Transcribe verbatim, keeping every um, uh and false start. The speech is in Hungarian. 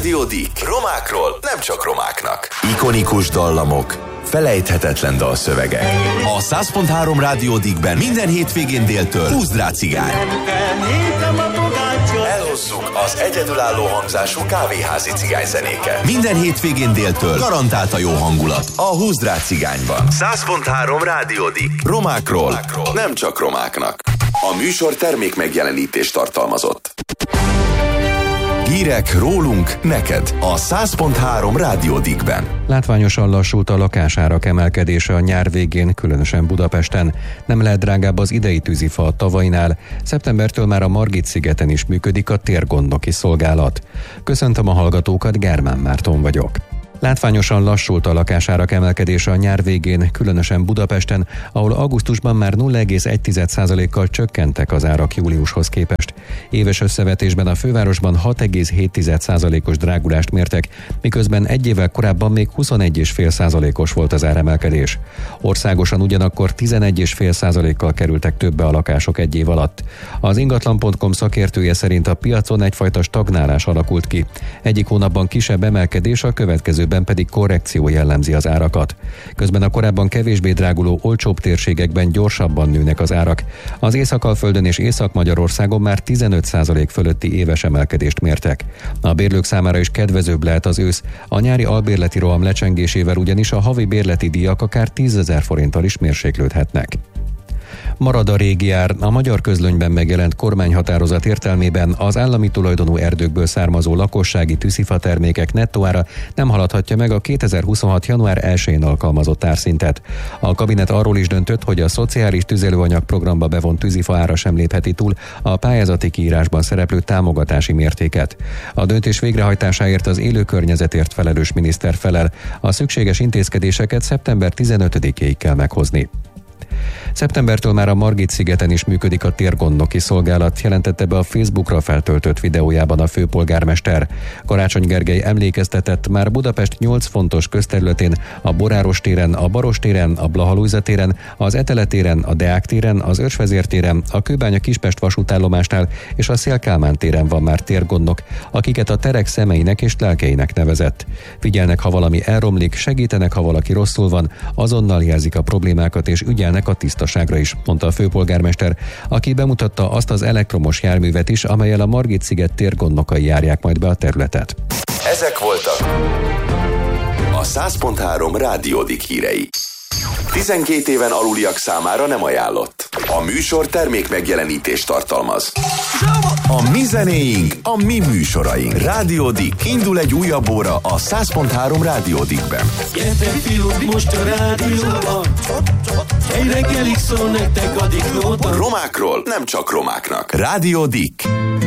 Rádió Dick. Romákról nem csak romáknak. Ikonikus dallamok, felejthetetlen dalszövegek. A száz pont három Rádió Dickben minden hétvégén déltől húzd rá cigány. Elhozzuk az egyedülálló hangzású kávéházi cigányzenéket. Minden hétvégén déltől garantált a jó hangulat a húzd rá cigányban. száz pont három Rádió Dick. Romákról, romákról nem csak romáknak. A műsor termék megjelenítést tartalmazott. Hírek rólunk, neked a száz pont három Rádió Dickben. Látványosan lassult a lakásárak emelkedése a nyár végén, különösen Budapesten. Nem lehet drágább az idei tűzifa a tavainál. Szeptembertől már a Margit-szigeten is működik a térgondnoki szolgálat. Köszöntöm a hallgatókat, Germán Márton vagyok. Látványosan lassult a lakásárak emelkedése a nyár végén, különösen Budapesten, ahol augusztusban már nulla egész egy százalékkal csökkentek az árak júliushoz képest. Éves összevetésben a fővárosban hat egész hét százalékos drágulást mértek, miközben egy évvel korábban még huszonegy egész öt százalékos volt az áremelkedés. Országosan ugyanakkor tizenegy egész öt százalékkal kerültek többe a lakások egy év alatt. Az ingatlan pont com szakértője szerint a piacon egyfajta stagnálás alakult ki. Egyik hónapban kisebb emelkedés, a következőben pedig korrekció jellemzi az árakat. Közben a korábban kevésbé dráguló, olcsóbb térségekben gyorsabban nőnek az árak. Az Észak-Alföldön és Észak-Magyarországon már tizenöt százalék fölötti éves emelkedést mértek. A bérlők számára is kedvezőbb lehet az ősz. A nyári albérleti roham lecsengésével ugyanis a havi bérleti díjak akár tízezer forinttal is mérséklődhetnek. Marad a régi ár. A Magyar Közlönyben megjelent kormányhatározat értelmében az állami tulajdonú erdőkből származó lakossági tűzifa termékek nettóára nem haladhatja meg a kétezer-huszonhat. január elsején alkalmazott árszintet. A kabinet arról is döntött, hogy a szociális tüzelőanyag programba bevont tűzifa ára sem lépheti túl a pályázati kiírásban szereplő támogatási mértéket. A döntés végrehajtásáért az élő környezetért felelős miniszter felel. A szükséges intézkedéseket szeptember tizenötödikéig kell meghozni. Szeptembertől már a Margit-szigeten is működik a térgondnoki szolgálat, jelentette be a Facebookra feltöltött videójában a főpolgármester. Karácsony Gergely emlékeztetett, már Budapest nyolc fontos közterületén, a Boráros téren, a Baros téren, a Blaha Lujza téren, az Etele téren, a Deák téren, az Őrsvezér téren, a Kőbánya-Kispest vasútállomásnál és a Széll-Kálmán téren van már térgondnok, akiket a terek szemeinek és lelkeinek nevezett. Figyelnek, ha valami elromlik, segítenek, ha valaki rosszul van, azonnal jelzik a problémákat és ügyelnek a tisztaságra is, mondta a főpolgármester, aki bemutatta azt az elektromos járművet is, amellyel a Margit-sziget térgondnokai járják majd be a területet. Ezek voltak a száz pont három Rádió Dick hírei. tizenkét éven aluliak számára nem ajánlott. A műsor termék megjelenítést tartalmaz. A mi zenéink, a mi műsoraink. Rádió Dick. Indul egy újabb óra a száz pont három Rádió Dickben. Gyertek fiúk, most a rádióban, egy reggelig szól nektek a Dick Nóta. Romákról nem csak romáknak. Rádió Dick.